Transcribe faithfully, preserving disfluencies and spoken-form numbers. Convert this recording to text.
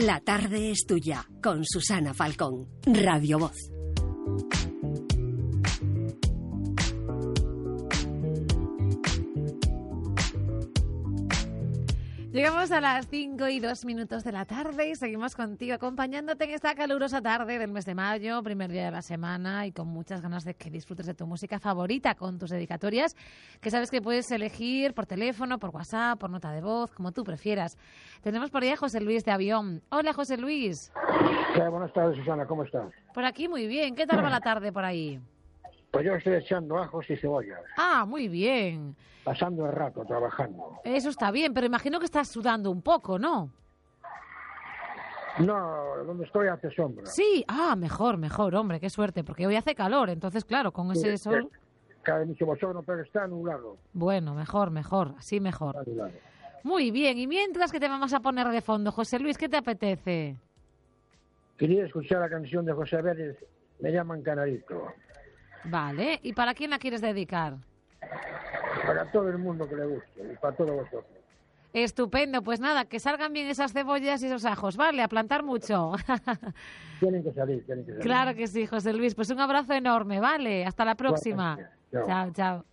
La tarde es tuya, con Susana Falcón, Radio Voz. Llegamos a las cinco y dos minutos de la tarde y seguimos contigo acompañándote en esta calurosa tarde del mes de mayo, primer día de la semana, y con muchas ganas de que disfrutes de tu música favorita con tus dedicatorias, que sabes que puedes elegir por teléfono, por WhatsApp, por nota de voz, como tú prefieras. Tenemos por ahí a José Luis de Avión. Hola, José Luis. Sí, buenas tardes, Susana, ¿cómo estás? Por aquí muy bien. ¿Qué tal va la tarde por ahí? Pues yo estoy echando ajos y cebollas. Ah, muy bien. Pasando el rato, trabajando. Eso está bien, pero imagino que estás sudando un poco, ¿no? No, donde estoy hace sombra. Sí, ah, mejor, mejor, hombre, qué suerte, porque hoy hace calor, entonces, claro, con ese Sí, sol... Cae mucho bochorno, pero está nublado. Bueno, mejor, mejor, así mejor. Está nublado. Muy bien, y mientras, que te vamos a poner de fondo, José Luis, ¿qué te apetece? Quería escuchar la canción de José Vélez, Me llaman Canarito. Vale, ¿y para quién la quieres dedicar? Para todo el mundo que le guste y para todos vosotros. Estupendo, pues nada, que salgan bien esas cebollas y esos ajos, ¿vale? A plantar mucho. Tienen que salir, tienen que salir. Claro que sí, José Luis, pues un abrazo enorme, ¿vale? Hasta la próxima. Bueno, chao. Chao, chao.